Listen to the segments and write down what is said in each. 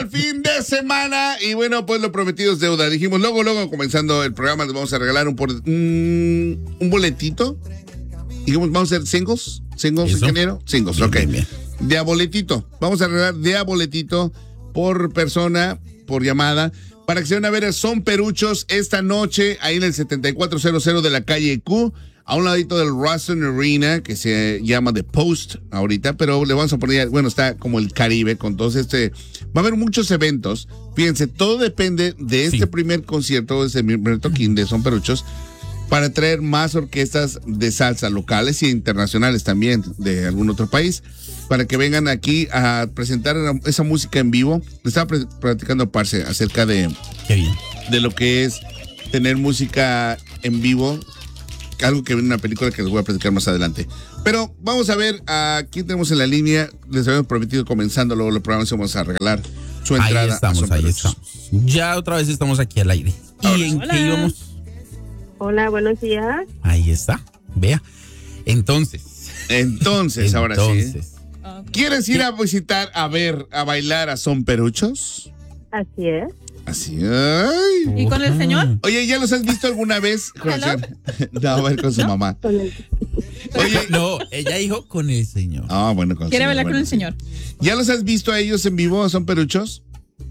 el fin de semana y bueno, pues lo prometido es deuda. Dijimos luego comenzando el programa les vamos a regalar un boletito. Dijimos, vamos a hacer singles, ingeniero. Singles, ok. Bien. De a boletito. Vamos a regalar de a boletito por persona, por llamada, para que se van a ver a Son Peruchos esta noche ahí en el 7400 de la calle Q, a un ladito del Ruston Arena, que se llama The Post ahorita, pero le vamos a poner, bueno, está como el Caribe, con todos va a haber muchos eventos. Fíjense, todo depende de este primer concierto, de este primer toquín de Son Peruchos, para traer más orquestas de salsa locales e internacionales también de algún otro país, para que vengan aquí a presentar esa música en vivo. Le estaba platicando a Parce acerca de lo que es tener música en vivo, algo que viene en una película que les voy a platicar más adelante. Pero vamos a ver a quién tenemos en la línea. Les habíamos prometido comenzando luego los programas, vamos a regalar su entrada. Ahí estamos. Ya otra vez estamos aquí al aire. ¿Y en qué íbamos? Hola, buenos días. Ahí está, vea. Entonces, ahora sí. ¿Quieres ir a visitar, a bailar a Son Peruchos? Así es. Así es. ¿Y con el señor? Oye, ¿ya los has visto alguna vez? No, a ver con su mamá. Oye, no, ella dijo con el señor. Ah, bueno, con el señor. Quiere bailar con el señor. ¿Ya los has visto a ellos en vivo, a Son Peruchos?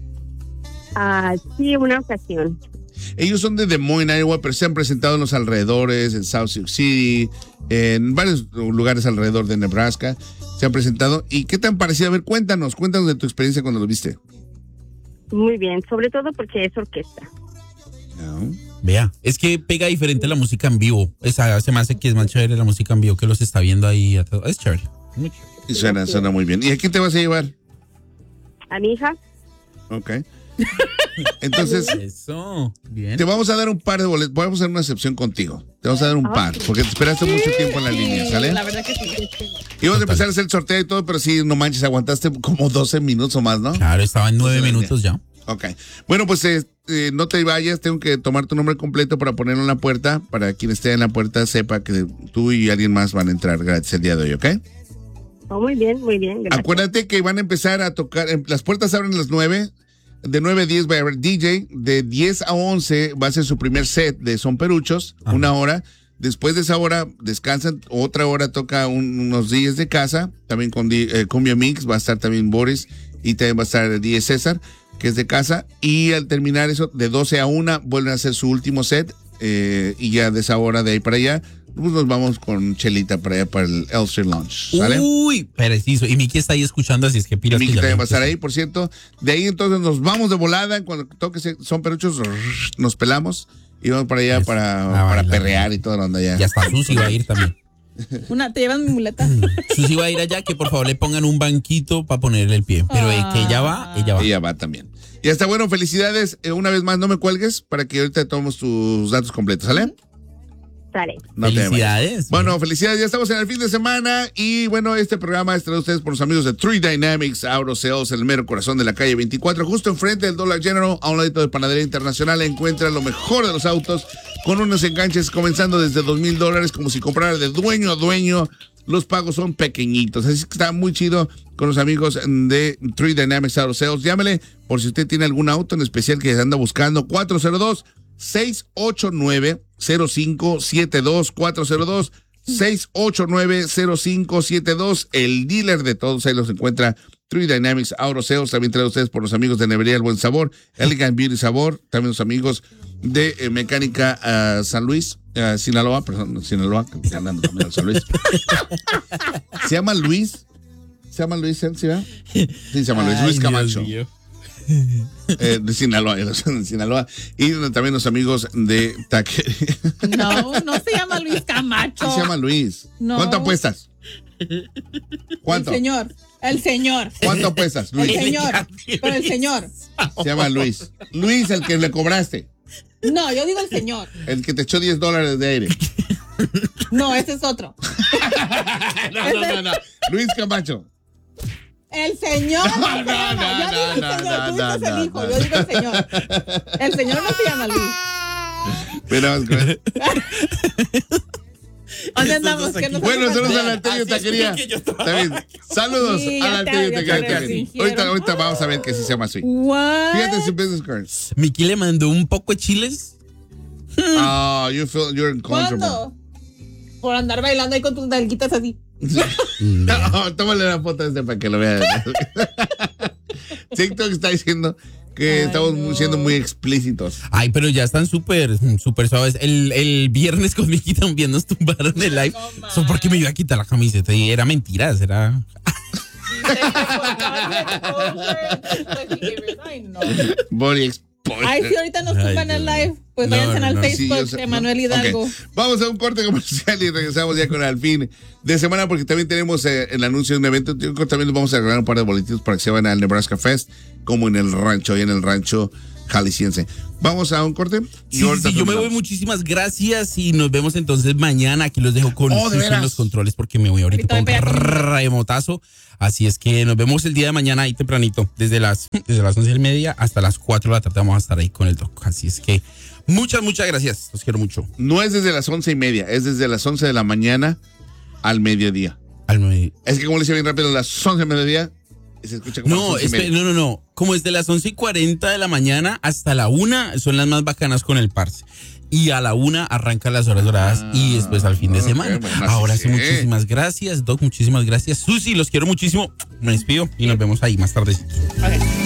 Sí, una ocasión. Ellos son de Des Moines, Iowa, pero se han presentado en los alrededores, en South Sioux City, en varios lugares alrededor de Nebraska. Se han presentado. ¿Y qué te han parecido? A ver, cuéntanos de tu experiencia cuando lo viste. Muy bien, sobre todo porque es orquesta. No. Vea, es que pega diferente la música en vivo. Se me hace que es más chévere la música en vivo que los está viendo ahí. Es chévere. Muy chévere. Y suena muy bien. ¿Y a quién te vas a llevar? A mi hija. Ok. Entonces, eso, bien. Te vamos a dar un par de boletos. Vamos a hacer una excepción contigo. Te vamos a dar un par, porque te esperaste mucho tiempo en la línea, ¿sale? La verdad que sí. Íbamos a empezar a hacer el sorteo y todo, pero sí, no manches, aguantaste como 12 minutos o más, ¿no? Claro, estaba en 9 minutos ya. Ok. Bueno, pues no te vayas, tengo que tomar tu nombre completo para ponerlo en la puerta, para quien esté en la puerta sepa que tú y alguien más van a entrar gratis el día de hoy, ¿ok? Muy bien, gracias. Acuérdate que van a empezar a tocar, las puertas abren a las 9. De 9 a 10 va a haber DJ, de 10 a 11 va a ser su primer set de Son Peruchos, una hora. Después de esa hora descansan, otra hora toca unos DJs de casa, también con Cumbia Mix, va a estar también Boris y también va a estar el DJ César, que es de casa. Y al terminar eso, de 12 a 1 vuelven a hacer su último set y ya de esa hora de ahí para allá, pues nos vamos con Chelita para allá para el Elstree Lounge, ¿sale? Uy, preciso. Y Miki está ahí escuchando, así es que pilas. Miki también va a estar ahí, por cierto. De ahí entonces nos vamos de volada. Cuando toque Son Peruchos, nos pelamos y vamos para allá para perrear y toda la onda allá. Y hasta Susi va a ir también. ¿Te llevas mi muleta? Susi va a ir allá, que por favor le pongan un banquito para ponerle el pie. Pero que ella va. Ella va también. Y hasta bueno, felicidades. Una vez más, no me cuelgues para que ahorita tomemos tus datos completos, ¿sale? No felicidades. Bueno, felicidades, ya estamos en el fin de semana y bueno, este programa es traído a ustedes por los amigos de Tree Dynamics Auto Sales, el mero corazón de la calle 24, justo enfrente del Dollar General, a un ladito de Panadería Internacional. Encuentra lo mejor de los autos con unos enganches comenzando desde $2,000, como si comprara de dueño a dueño. Los pagos son pequeñitos, así que está muy chido con los amigos de Tree Dynamics Auto Sales. Llámele por si usted tiene algún auto en especial que anda buscando. 402-689-0572, 402-689-0572, el dealer de todos, ahí los encuentra Tree Dynamics Auto Sales. También trae a ustedes por los amigos de Nevería El Buen Sabor, Elegant Beauty Sabor, también los amigos de Mecánica San Luis, Sinaloa, que andando también a San Luis. ¿Se llama Luis? ¿Se llama Luis? ¿Sí, va? Sí, se llama Luis, Luis Camacho. De Sinaloa, y también los amigos de Taquería. No se llama Luis Camacho. Sí se llama Luis. No. ¿Cuánto apuestas? ¿Cuánto? El señor. ¿Cuánto apuestas, Luis? El señor. Pero el señor. Se llama Luis. Luis, el que le cobraste. No, yo digo el señor. El que te echó $10 de aire. No, ese es otro. No. Luis Camacho. El señor. Yo digo el señor. El señor no se llama Luis. Pero ¿Dónde andamos? Estos ¿Qué aquí. nos Bueno, hace saludos falta? a la Taquería Así es Taquería. que yo estaba- Está bien. Saludos Sí, a ya la te Taquería había Taquería. fingieron. Ahorita vamos a ver que sí se llama así. What? Fíjate en su business cards. Miki le mandó un poco de chiles. Oh, you feel you're uncomfortable. ¿Cuándo? Por andar bailando ahí con tus nalguitas así. No, tómale una foto de este para que lo vean. TikTok está diciendo que Ay, estamos no. siendo muy explícitos. Ay, pero ya están súper suaves. El viernes con Miki también nos tumbaron el live. No, Eso porque me iba a quitar la camiseta y era mentiras, era... Ay, no. Body exposure. Ay, si ahorita nos Ay, tumban el Dios. live, pues No, váyanse no, al no. Sí, Facebook yo sé. de Manuel Hidalgo. Ok. Vamos a un corte comercial y regresamos ya con el fin de semana porque también tenemos el anuncio de un evento. Yo creo que también les vamos a regalar un par de boletitos para que se vayan al Nebraska Fest, como en el rancho, ahí en el rancho jalisciense. Vamos a un corte. Y Sí, ahorita sí, yo me voy, terminamos. muchísimas gracias y nos vemos entonces mañana. Aquí los dejo con Oh, ¿de Susi veras? en los controles porque me voy ahorita Ahorita con voy para allá. remotazo. Así es que nos vemos el día de mañana ahí tempranito, desde las 11:30 hasta las 4 de la tarde vamos a estar ahí con el doc. Así es que muchas gracias. Los quiero mucho. No es desde las 11:30, es desde las 11 de la mañana al mediodía. Es que como le hice bien rápido, las 11 del mediodía se escucha como No, las 11:30. no. Como es de las 11:40 de la mañana hasta la 1 son las más bacanas con el parce. Y a la 1 arrancan las horas doradas y después al fin de ok, semana. bueno, así Ahora sí, sí. muchísimas gracias, Doc. Muchísimas gracias. Susi, los quiero muchísimo. Me despido y nos vemos ahí más tarde. Ok.